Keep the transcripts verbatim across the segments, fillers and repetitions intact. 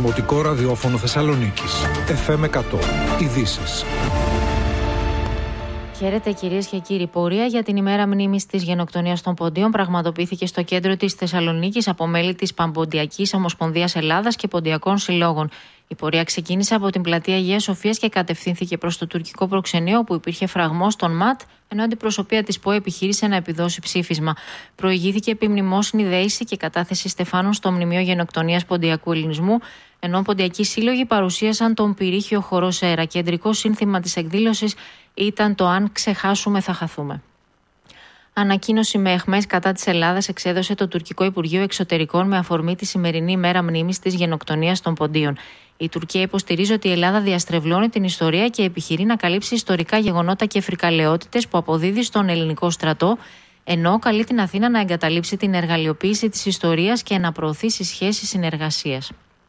Δημοτικό ραδιόφωνο Θεσσαλονίκης. εφ εμ εκατό. Ειδήσεις. Χαίρετε κυρίες και κύριοι. Πορεία για την ημέρα μνήμης της γενοκτονίας των Ποντίων πραγματοποιήθηκε στο κέντρο της Θεσσαλονίκης από μέλη της Παμποντιακής Ομοσπονδίας Ελλάδας και Ποντιακών Συλλόγων. Η πορεία ξεκίνησε από την πλατεία Αγίας Σοφίας και κατευθύνθηκε προς το τουρκικό προξενείο, όπου υπήρχε φραγμός των ΜΑΤ, ενώ αντιπροσωπεία της ΠΟΕ επιχείρησε να επιδώσει ψήφισμα. Προηγήθηκε επιμνημόσυνη δέηση και κατάθεση στεφάνων στο μνημείο γενοκτονίας Ποντιακού Ελληνισμού, ενώ Ποντιακοί Σύλλογοι παρουσίασαν τον πυρήχιο χορό Σέρα. Κεντρικό σύνθημα της εκδήλωσης ήταν το «Αν ξεχάσουμε θα χαθούμε». Ανακοίνωση με αιχμές κατά της Ελλάδας εξέδωσε το Τουρκικό Υπουργείο Εξωτερικών με αφορμή τη σημερινή ημέρα μνήμης της γενοκτονίας των Ποντίων. Η Τουρκία υποστηρίζει ότι η Ελλάδα διαστρεβλώνει την ιστορία και επιχειρεί να καλύψει ιστορικά γεγονότα και φρικαλαιότητες που αποδίδει στον ελληνικό στρατό, ενώ καλεί την Αθήνα να εγκαταλείψει την εργαλειοποίηση της ιστορίας και να προωθήσει σχέσεις συνεργασίας.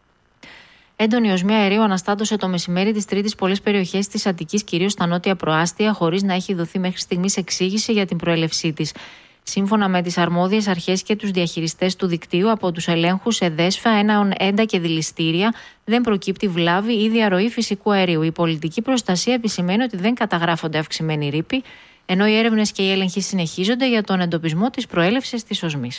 Έντονη οσμία αερίου αναστάτωσε το μεσημέρι της Τρίτης πολλές περιοχές της Αττικής, κυρίως στα νότια προάστια, χωρίς να έχει δοθεί μέχρι στιγμής εξήγηση για την προέλευσή της. Σύμφωνα με τις αρμόδιες αρχές και τους διαχειριστές του δικτύου, από τους ελέγχους σε δέσφα, έναων, έντα και δηληστήρια δεν προκύπτει βλάβη ή διαρροή φυσικού αερίου. Η πολιτική προστασία επισημαίνει ότι δεν καταγράφονται αυξημένοι ρήποι, ενώ οι έρευνες και οι έλεγχοι συνεχίζονται για τον εντοπισμό της προέλευσης της οσμής.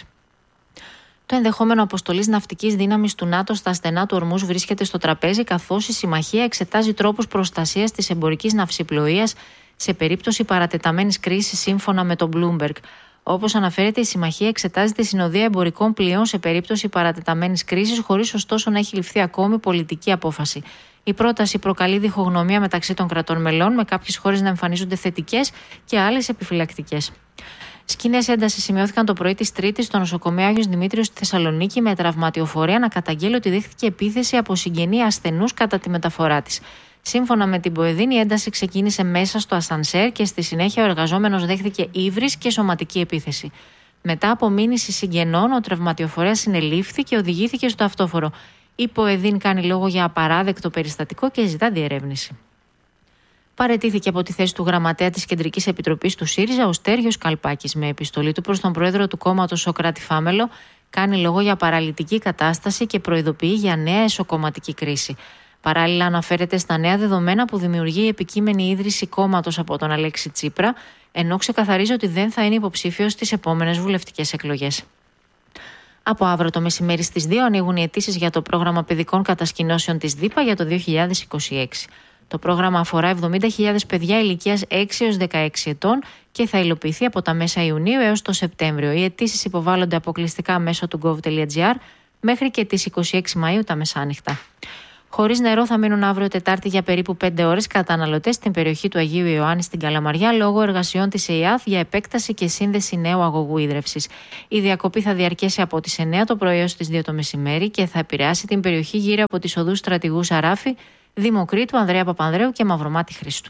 Το ενδεχόμενο αποστολής ναυτικής δύναμης του ΝΑΤΟ στα στενά του Ορμούζ βρίσκεται στο τραπέζι, καθώς η συμμαχία εξετάζει τρόπους προστασίας της εμπορικής ναυσιπλοείας σε περίπτωση παρατεταμένης κρίσης, σύμφωνα με τον Bloomberg. Όπως αναφέρεται, η συμμαχία εξετάζει τη συνοδεία εμπορικών πλοίων σε περίπτωση παρατεταμένης κρίσης, χωρίς ωστόσο να έχει ληφθεί ακόμη πολιτική απόφαση. Η πρόταση προκαλεί διχογνωμία μεταξύ των κρατών μελών, με κάποιες χώρες να εμφανίζονται θετικές και άλλες επιφυλακτικές. Σκηνές έντασης σημειώθηκαν το πρωί της Τρίτης στο νοσοκομείο Άγιος Δημήτριος στη Θεσσαλονίκη, με τραυματιοφορία να καταγγέλει ότι δέχθηκε επίθεση από συγγενή ασθενούς κατά τη μεταφορά της. Σύμφωνα με την ΠΟΕΔΗΝ, η ένταση ξεκίνησε μέσα στο ασανσέρ και στη συνέχεια ο εργαζόμενος δέχθηκε ύβρις και σωματική επίθεση. Μετά από μήνυση συγγενών, ο τραυματιοφορέας συνελήφθη και οδηγήθηκε στο αυτόφορο. Η ΠΟΕΔΗΝ κάνει λόγο για απαράδεκτο περιστατικό και ζητά διερεύνηση. Παραιτήθηκε από τη θέση του γραμματέα της Κεντρικής Επιτροπής του ΣΥΡΙΖΑ ο Στέργιος Καλπάκης. Με επιστολή του προς τον πρόεδρο του κόμματος Σωκράτη Φάμελο, κάνει λόγο για παραλυτική κατάσταση και προειδοποιεί για νέα εσωκομματική κρίση. Παράλληλα, αναφέρεται στα νέα δεδομένα που δημιουργεί η επικείμενη ίδρυση κόμματος από τον Αλέξη Τσίπρα, ενώ ξεκαθαρίζει ότι δεν θα είναι υποψήφιος στις επόμενες βουλευτικές εκλογές. Από αύριο το μεσημέρι στις δύο ανοίγουν οι αιτήσεις για το πρόγραμμα παιδικών κατασκηνώσεων της ΔΥΠΑ για το δύο χιλιάδες είκοσι έξι. Το πρόγραμμα αφορά εβδομήντα χιλιάδες παιδιά ηλικίας έξι έως δεκαέξι ετών και θα υλοποιηθεί από τα μέσα Ιουνίου έως το Σεπτέμβριο. Οι αιτήσεις υποβάλλονται αποκλειστικά μέσω του gov τελεία gr μέχρι και τις είκοσι έξι Μαΐου τα μεσάνυχτα. Χωρίς νερό θα μείνουν αύριο Τετάρτη για περίπου πέντε ώρες καταναλωτές στην περιοχή του Αγίου Ιωάννη στην Καλαμαριά, λόγω εργασιών της ΕΙΑΘ για επέκταση και σύνδεση νέου αγωγού ίδρευσης. Η διακοπή θα διαρκέσει από τις εννέα το πρωί έως τις δύο το μεσημέρι και θα επηρεάσει την περιοχή γύρω από τις οδούς Στρατηγού Σαράφη, Δημοκρίτου, Ανδρέα Παπανδρέου και Μαυρομάτη Χρήστου.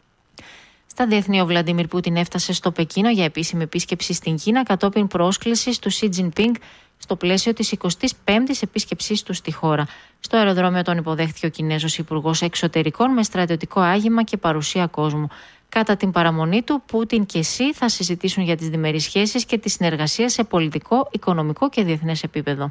Στα διεθνή, ο Βλαντίμιρ Πούτιν έφτασε στο Πεκίνο για επίσημη επίσκεψη στην Κίνα κατόπιν πρόσκλησης του Σι Τζινπίνγκ στο πλαίσιο της εικοστής πέμπτης επίσκεψής του στη χώρα. Στο αεροδρόμιο τον υποδέχθηκε ο Κινέζος Υπουργός Εξωτερικών με στρατιωτικό άγημα και παρουσία κόσμου. Κατά την παραμονή του, Πούτιν και Σι θα συζητήσουν για τις διμερείς σχέσεις και τη συνεργασία σε πολιτικό, οικονομικό και διεθνές επίπεδο.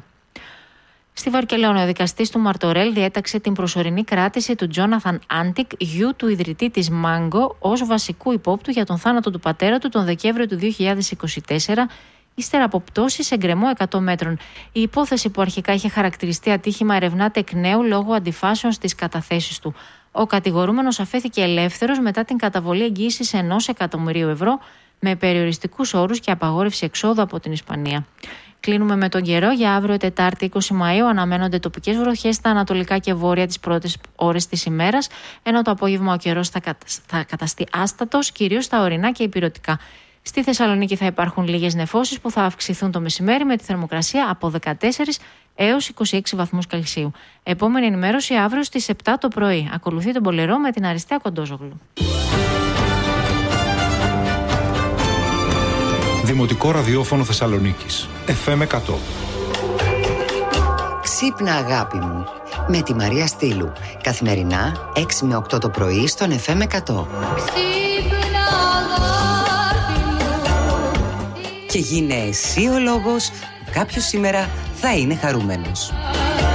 Στη Βαρκελόνη, ο δικαστής του Μαρτορέλ διέταξε την προσωρινή κράτηση του Τζόναθαν Άντικ, γιου του ιδρυτή της Μάγκο, ως βασικού υπόπτου για τον θάνατο του πατέρα του τον Δεκέμβριο του δύο χιλιάδες είκοσι τέσσερα, ύστερα από πτώση σε γκρεμό εκατό μέτρων. Η υπόθεση, που αρχικά είχε χαρακτηριστεί ατύχημα, ερευνάται εκ νέου λόγω αντιφάσεων στις καταθέσεις του. Ο κατηγορούμενος αφέθηκε ελεύθερος μετά την καταβολή εγγύησης ενός εκατομμυρίου ευρώ με περιοριστικούς όρους και απαγόρευση εξόδου από την Ισπανία. Κλείνουμε με τον καιρό. Για αύριο Τετάρτη είκοσι Μαΐου αναμένονται τοπικές βροχές στα ανατολικά και βόρεια τις πρώτες ώρες της ημέρας, ενώ το απόγευμα ο καιρός θα, κατα... θα καταστεί άστατος, κυρίως στα ορεινά και ηπειρωτικά. Στη Θεσσαλονίκη θα υπάρχουν λίγες νεφώσεις που θα αυξηθούν το μεσημέρι με τη θερμοκρασία από δεκατέσσερα έως είκοσι έξι βαθμούς Κελσίου. Επόμενη ενημέρωση αύριο στις επτά το πρωί. Ακολουθεί τον Πολερό με την Αριστεία Κοντόζογλου. Δημοτικό ραδιόφωνο Θεσσαλονίκης. εφ εμ εκατό. Ξύπνα αγάπη μου. Με τη Μαρία Στήλου. Καθημερινά έξι με οκτώ το πρωί στον εφ εμ εκατό. Και γίνε εσύ ο λόγος που κάποιος σήμερα θα είναι χαρούμενος.